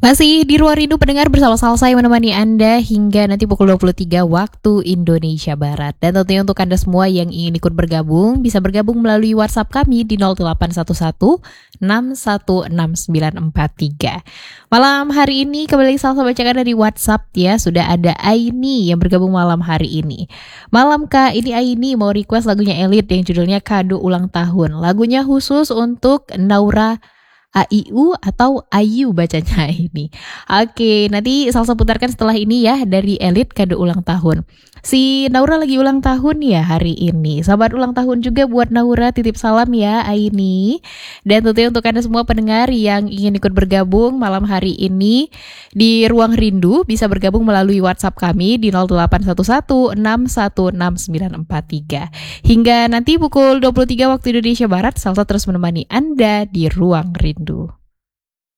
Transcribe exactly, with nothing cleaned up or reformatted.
Masih di Ruang Rindu pendengar bersama Salsa yang menemani Anda hingga nanti pukul dua puluh tiga waktu Indonesia Barat. Dan tentunya untuk Anda semua yang ingin ikut bergabung, bisa bergabung melalui WhatsApp kami di nol delapan satu satu enam satu enam sembilan empat tiga. Malam hari ini kembali Salsa bacakan dari WhatsApp ya. Sudah ada Aini yang bergabung malam hari ini. Malam Kak, ini Aini mau request lagunya Elite yang judulnya Kado Ulang Tahun. Lagunya khusus untuk Naura A I U atau Ayu bacanya ini. Oke, nanti Salsa putarkan setelah ini ya dari Elite Kado Ulang Tahun. Si Naura lagi ulang tahun ya hari ini. Selamat ulang tahun juga buat Naura, titip salam ya Aini. Dan tentunya untuk Anda semua pendengar yang ingin ikut bergabung malam hari ini di Ruang Rindu bisa bergabung melalui WhatsApp kami di nol delapan satu satu enam satu enam sembilan empat tiga. Hingga nanti pukul dua puluh tiga waktu Indonesia Barat, Salsa terus menemani Anda di Ruang Rindu.